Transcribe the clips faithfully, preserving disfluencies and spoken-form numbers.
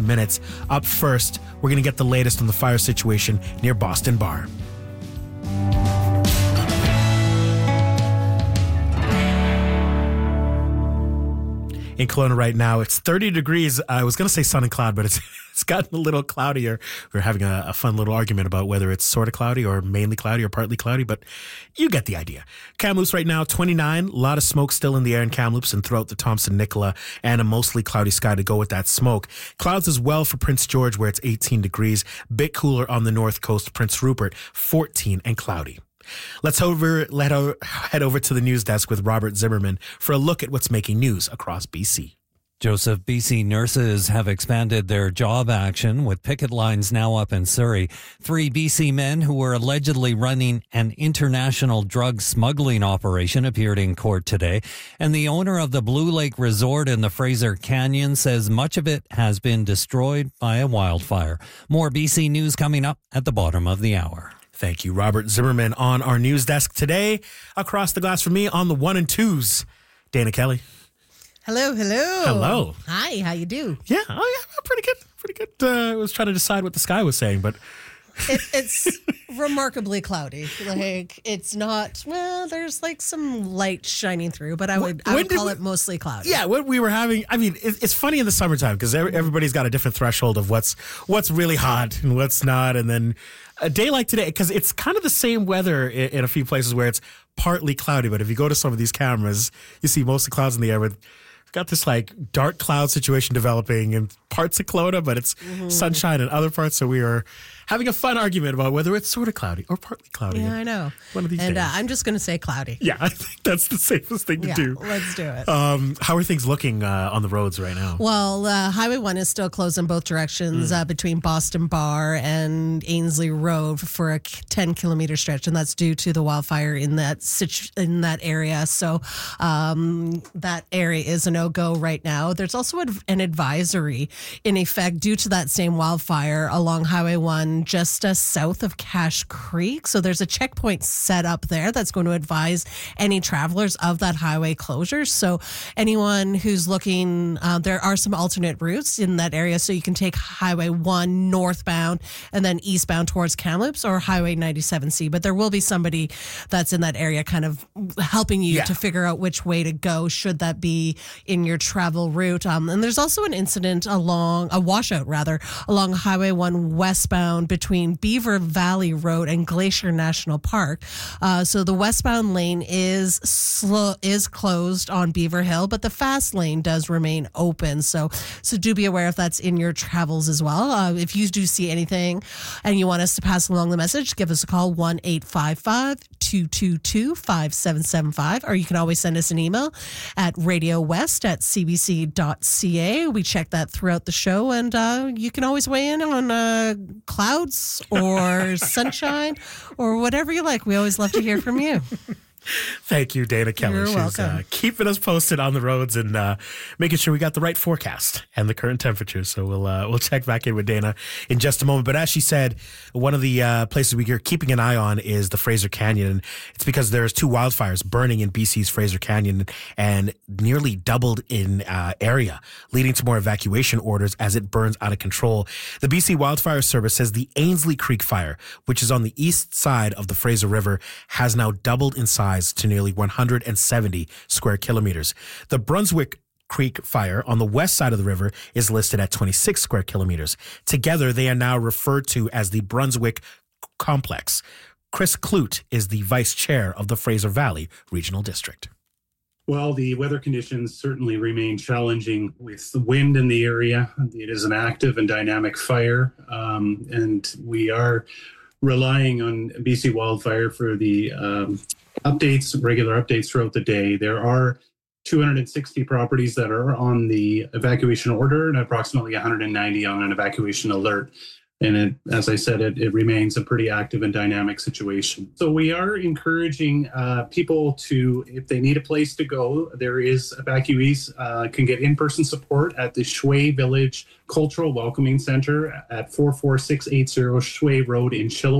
minutes. Up first, we're going to get the latest on the fire situation near Boston Bar. In Kelowna right now, it's thirty degrees. I was going to say sun and cloud, but it's it's gotten a little cloudier. We're having a, a fun little argument about whether it's sort of cloudy or mainly cloudy or partly cloudy, but you get the idea. Kamloops right now, twenty-nine. A lot of smoke still in the air in Kamloops and throughout the Thompson-Nicola, and a mostly cloudy sky to go with that smoke. Clouds as well for Prince George, where it's eighteen degrees. Bit cooler on the north coast. Prince Rupert, fourteen and cloudy. Let's over, let o- head over to the news desk with Robert Zimmerman for a look at what's making news across B C. Joseph, B C nurses have expanded their job action with picket lines now up in Surrey. Three B C men who were allegedly running an international drug smuggling operation appeared in court today. And the owner of the Blue Lake Resort in the Fraser Canyon says much of it has been destroyed by a wildfire. More B C news coming up at the bottom of the hour. Thank you, Robert Zimmerman, on our news desk today. Across the glass for me on the one and twos, Dana Kelly. Hello, hello. Hello. Hi, how you do? Yeah, oh yeah, pretty good, pretty good. Uh, I was trying to decide what the sky was saying, but... It, it's remarkably cloudy. Like, it's not, well, there's like some light shining through, but I would, I would call we, it mostly cloudy. Yeah, what we were having, I mean, it, it's funny in the summertime because everybody's got a different threshold of what's what's really hot and what's not. And then a day like today, because it's kind of the same weather in, in a few places where it's partly cloudy, but if you go to some of these cameras, you see mostly clouds in the air, but we've got this like dark cloud situation developing in parts of Kelowna, but it's mm-hmm. sunshine in other parts. So we are having a fun argument about whether it's sort of cloudy or partly cloudy. Yeah, I know. One of these and, days. And uh, I'm just going to say cloudy. Yeah, I think that's the safest thing to yeah, do. Let's do it. Um, how are things looking uh, on the roads right now? Well, uh, Highway one is still closed in both directions mm. uh, between Boston Bar and Ainsley Road for a ten kilometer stretch, and that's due to the wildfire in that situ- in that area. So um, that area is a no-go right now. There's also an advisory in effect due to that same wildfire along Highway one just uh, south of Cache Creek. So there's a checkpoint set up there that's going to advise any travelers of that highway closure. So anyone who's looking, uh, there are some alternate routes in that area. So you can take Highway one northbound and then eastbound towards Kamloops, or Highway ninety-seven C. But there will be somebody that's in that area kind of helping you yeah. to figure out which way to go should that be in your travel route. Um, and there's also an incident along, a washout rather, along Highway one westbound between Beaver Valley Road and Glacier National Park. Uh, so the westbound lane is slow, is closed on Beaver Hill, but the fast lane does remain open. So, so do be aware if that's in your travels as well. Uh, if you do see anything and you want us to pass along the message, give us a call, one eight five five, two two two, five seven seven five, or you can always send us an email at radiowest at c b c dot c a. We check that throughout the show, and uh, you can always weigh in on uh, clouds or sunshine or whatever you like. We always love to hear from you. Thank you, Dana Kelly. You're She's welcome. Uh, keeping us posted on the roads and uh, making sure we got the right forecast and the current temperatures. So we'll uh, we'll check back in with Dana in just a moment. But as she said, one of the uh, places we are keeping an eye on is the Fraser Canyon. And it's because there's two wildfires burning in B C's Fraser Canyon and nearly doubled in uh, area, leading to more evacuation orders as it burns out of control. The B C Wildfire Service says the Ainsley Creek fire, which is on the east side of the Fraser River, has now doubled in size to nearly one hundred seventy square kilometers. The Brunswick Creek fire on the west side of the river is listed at twenty-six square kilometers. Together, they are now referred to as the Brunswick Complex. Chris Clute is the vice chair of the Fraser Valley Regional District. Well, the weather conditions certainly remain challenging with the wind in the area. It is an active and dynamic fire, um, and we are relying on B C Wildfire for the um, updates, regular updates throughout the day. There are two hundred sixty properties that are on the evacuation order and approximately one hundred ninety on an evacuation alert. And it, as I said, it, it remains a pretty active and dynamic situation. So we are encouraging uh, people to, if they need a place to go, there is evacuees uh, can get in-person support at the Shway Village Cultural Welcoming Center at four four six eight zero Shway Road in Chilliwack.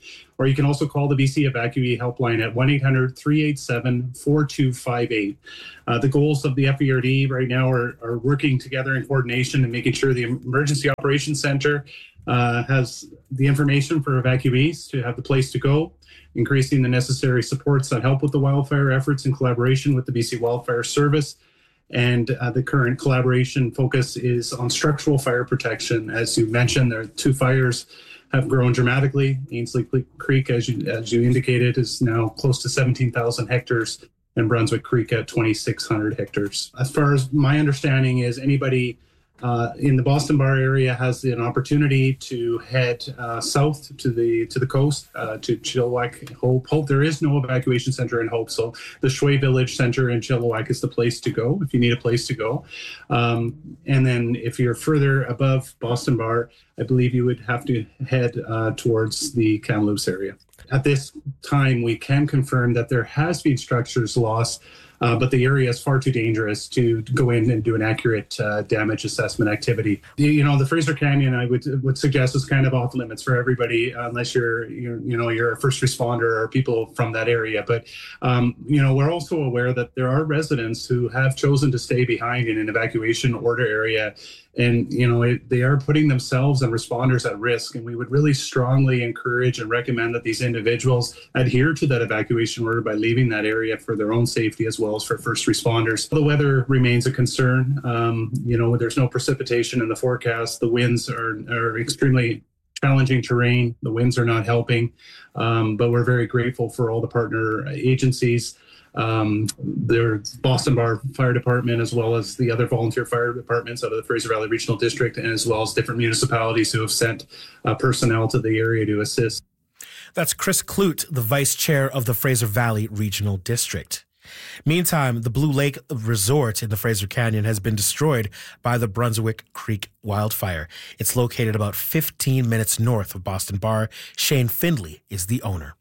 Or you can also call the B C Evacuee Helpline at one eight hundred, three eight seven, four two five eight. Uh, the goals of the F E R D right now are, are working together in coordination and making sure the Emergency Operations Center uh, has the information for evacuees to have the place to go, increasing the necessary supports that help with the wildfire efforts in collaboration with the B C Wildfire Service. And uh, the current collaboration focus is on structural fire protection. As you mentioned, there are two fires have grown dramatically. Ainslie Creek, as you, as you indicated, is now close to seventeen thousand hectares, and Brunswick Creek at twenty-six hundred hectares. As far as my understanding is, anybody uh, in the Boston Bar area has an opportunity to head uh, south to the to the coast, uh, to Chilliwack, Hope. Hope. There is no evacuation center in Hope, so the Shway Village Center in Chilliwack is the place to go if you need a place to go. Um, and then if you're further above Boston Bar, I believe you would have to head uh, towards the Kamloops area. At this time, we can confirm that there has been structures lost, uh, but the area is far too dangerous to go in and do an accurate uh, damage assessment activity. You, you know, the Fraser Canyon, I would would suggest, is kind of off limits for everybody unless you're, you're you know, you're a first responder or people from that area. But, um, you know, we're also aware that there are residents who have chosen to stay behind in an evacuation order area. And, you know, it, they are putting themselves and responders at risk. And we would really strongly encourage and recommend that these individuals adhere to that evacuation order by leaving that area for their own safety as well as for first responders. The weather remains a concern. Um, you know, there's no precipitation in the forecast. The winds are, are extremely challenging terrain. The winds are not helping. Um, but we're very grateful for all the partner agencies. Um, there's Boston Bar Fire Department, as well as the other volunteer fire departments out of the Fraser Valley Regional District, and as well as different municipalities who have sent uh, personnel to the area to assist. That's Chris Clute, the vice chair of the Fraser Valley Regional District. Meantime, the Blue Lake Resort in the Fraser Canyon has been destroyed by the Brunswick Creek wildfire. It's located about fifteen minutes north of Boston Bar. Shane Findley is the owner.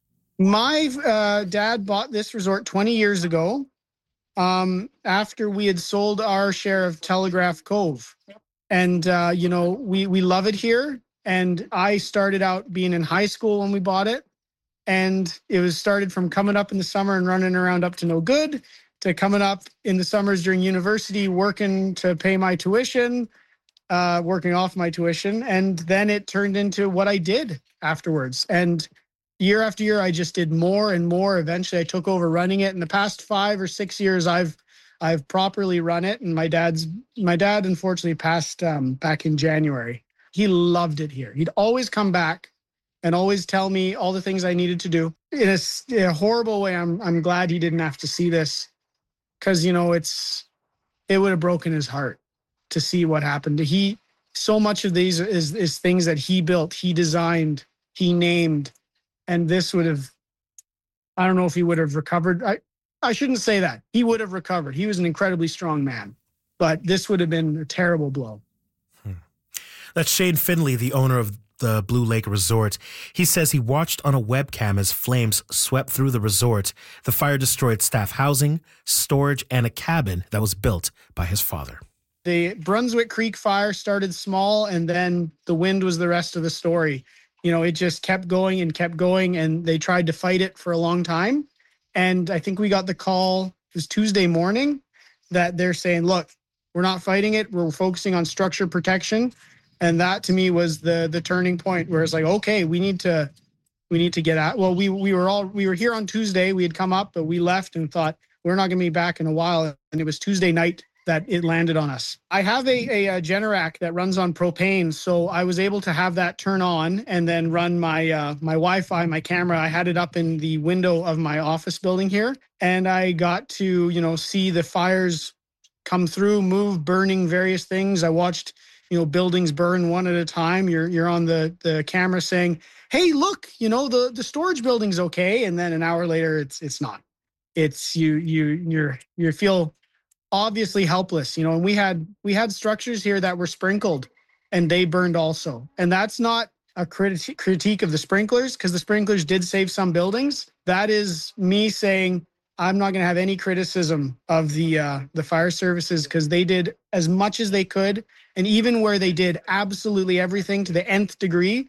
My uh, dad bought this resort twenty years ago um, after we had sold our share of Telegraph Cove. And, uh, you know, we, we love it here. And I started out being in high school when we bought it. And it was started from coming up in the summer and running around up to no good to coming up in the summers during university, working to pay my tuition, uh, working off my tuition. And then it turned into what I did afterwards. And year after year, I just did more and more. Eventually, I took over running it. In the past five or six years, I've I've properly run it. And my dad's my dad unfortunately passed um, back in January. He loved it here. He'd always come back and always tell me all the things I needed to do. In a, in a horrible way, I'm I'm glad he didn't have to see this, because you know it's it would have broken his heart to see what happened. He so much of these is is things that he built, he designed, he named. And this would have, I don't know if he would have recovered. I, I shouldn't say that. He would have recovered. He was an incredibly strong man. But this would have been a terrible blow. Hmm. That's Shane Findley, the owner of the Blue Lake Resort. He says he watched on a webcam as flames swept through the resort. The fire destroyed staff housing, storage, and a cabin that was built by his father. The Brunswick Creek fire started small, and then the wind was the rest of the story. You know, it just kept going and kept going, and they tried to fight it for a long time. And I think we got the call, it was Tuesday morning, that they're saying, look, we're not fighting it. We're focusing on structure protection. And that to me was the the turning point where it's like, okay, we need to we need to get out. Well, we we were all we were here on Tuesday. We had come up, but we left and thought we're not going to be back in a while. And it was Tuesday night that it landed on us. I have a, a, a Generac that runs on propane, so I was able to have that turn on and then run my uh, my Wi-Fi, my camera. I had it up in the window of my office building here, and I got to, you know, see the fires come through, move, burning various things. I watched, you know, buildings burn one at a time. You're you're on the the camera saying, "Hey, look, you know, the the storage building's okay," and then an hour later, it's it's not. It's you you you're you feel obviously helpless, you know, and we had we had structures here that were sprinkled and they burned also. And that's not a criti- critique of the sprinklers, because the sprinklers did save some buildings. That is me saying I'm not going to have any criticism of the uh, the fire services, because they did as much as they could. And even where they did absolutely everything to the nth degree,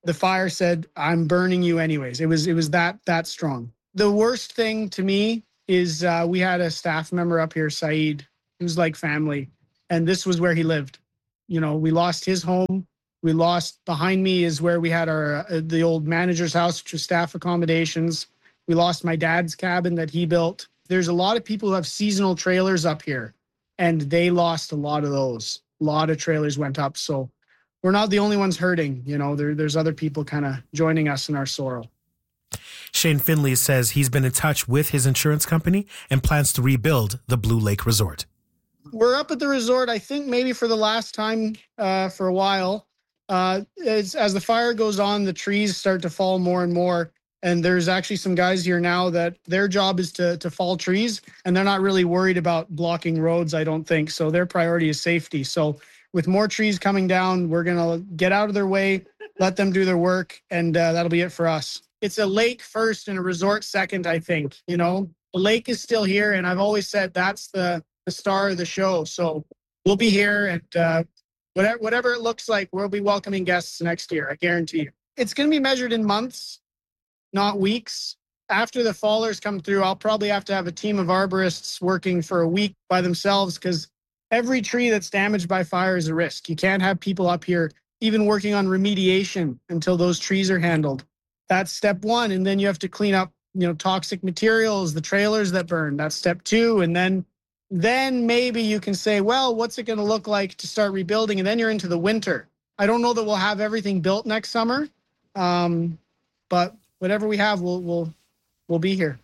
the fire said, I'm burning you anyways. It was, it was that, that strong. The worst thing to me is uh, we had a staff member up here, Saeed, who's like family. And this was where he lived. You know, we lost his home. We lost, behind me is where we had our, uh, the old manager's house, which was staff accommodations. We lost my dad's cabin that he built. There's a lot of people who have seasonal trailers up here, and they lost a lot of those. A lot of trailers went up. So we're not the only ones hurting. You know, there, there's other people kind of joining us in our sorrow. Shane Finley says he's been in touch with his insurance company and plans to rebuild the Blue Lake Resort. We're up at the resort, I think maybe for the last time uh, for a while. Uh, as, as the fire goes on, the trees start to fall more and more. And there's actually some guys here now that their job is to to fall trees, and they're not really worried about blocking roads, I don't think. So their priority is safety. So with more trees coming down, we're going to get out of their way, let them do their work, and uh, that'll be it for us. It's a lake first and a resort second, I think. You know, the lake is still here, and I've always said that's the, the star of the show. So we'll be here, and uh, whatever, whatever it looks like, we'll be welcoming guests next year, I guarantee you. It's going to be measured in months, not weeks. After the fallers come through, I'll probably have to have a team of arborists working for a week by themselves, because every tree that's damaged by fire is a risk. You can't have people up here even working on remediation until those trees are handled. That's step one. And then you have to clean up, you know, toxic materials, the trailers that burn. That's step two. And then, then maybe you can say, well, what's it going to look like to start rebuilding? And then you're into the winter. I don't know that we'll have everything built next summer, um, but whatever we have, we'll we'll we'll be here.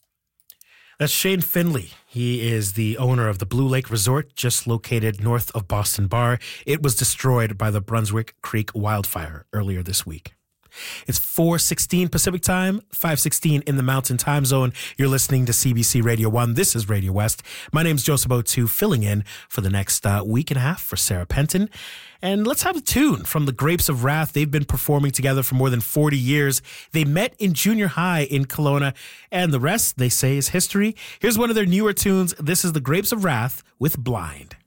That's Shane Finley. He is the owner of the Blue Lake Resort, just located north of Boston Bar. It was destroyed by the Brunswick Creek wildfire earlier this week. It's four sixteen Pacific time, five sixteen in the Mountain Time Zone. You're listening to C B C Radio one. This is Radio West. My name's Joseph O'Toole, filling in for the next uh, week and a half for Sarah Penton. And let's have a tune from the Grapes of Wrath. They've been performing together for more than forty years. They met in junior high in Kelowna, and the rest, they say, is history. Here's one of their newer tunes. This is the Grapes of Wrath with Blind.